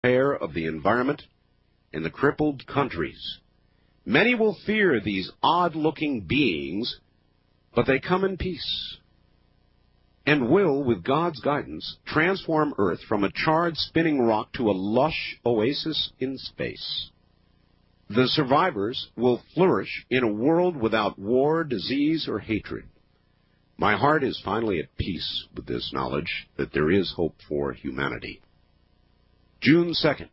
repair of the environment in the crippled countries. Many will fear these odd-looking beings, but they come in peace and will, with God's guidance, transform Earth from a charred spinning rock to a lush oasis in space. The survivors will flourish in a world without war, disease, or hatred. My heart is finally at peace with this knowledge that there is hope for humanity. June 2nd,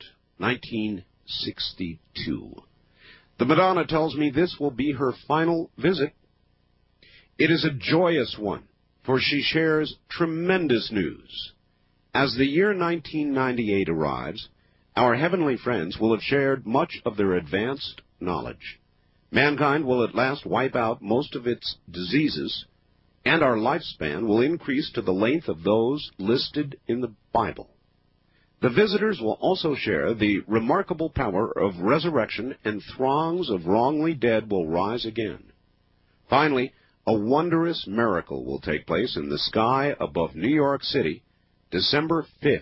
1962. The Madonna tells me this will be her final visit. It is a joyous one, for she shares tremendous news. As the year 1998 arrives, our heavenly friends will have shared much of their advanced knowledge. Mankind will at last wipe out most of its diseases, and our lifespan will increase to the length of those listed in the Bible. The visitors will also share the remarkable power of resurrection, and throngs of wrongly dead will rise again. Finally, a wondrous miracle will take place in the sky above New York City, December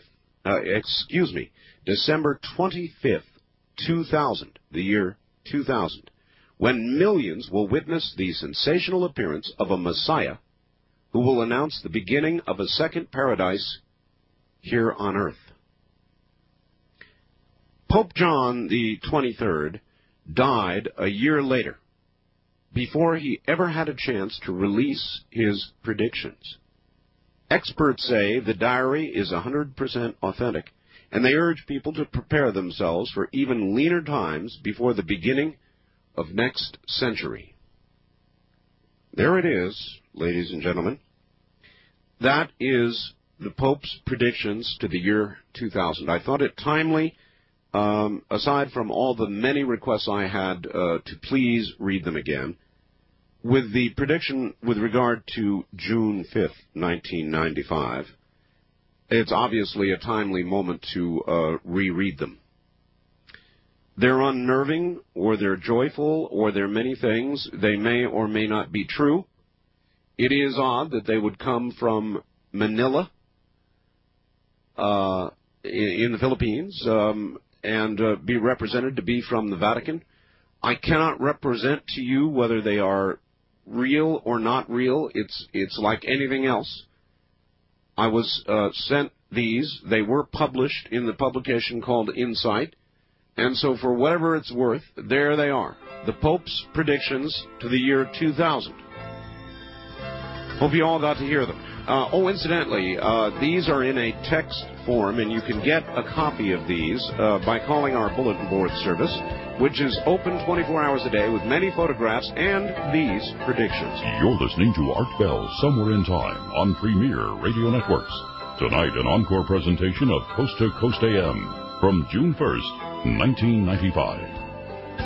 25th, 2000, the year 2000, when millions will witness the sensational appearance of a Messiah who will announce the beginning of a second paradise here on earth. Pope John the 23rd died a year later, before he ever had a chance to release his predictions. Experts say the diary is 100% authentic, and they urge people to prepare themselves for even leaner times before the beginning of next century. There it is, ladies and gentlemen. That is the Pope's predictions to the year 2000. I thought it timely, aside from all the many requests I had to please read them again, with the prediction with regard to June 5th, 1995. It's obviously a timely moment to reread them. They're unnerving, or they're joyful, or they're many things. They may or may not be true. It is odd that they would come from Manila in the Philippines and be represented to be from the Vatican. I cannot represent to you whether they are real or not real. It's like anything else. I was sent these. They were published in the publication called Insight. And so for whatever it's worth, there they are. The Pope's predictions to the year 2000. Hope you all got to hear them. Incidentally, these are in a text form, and you can get a copy of these by calling our bulletin board service, which is open 24 hours a day with many photographs and these predictions. You're listening to Art Bell, Somewhere in Time on Premier Radio Networks. Tonight, an encore presentation of Coast to Coast AM from June 1st, 1995.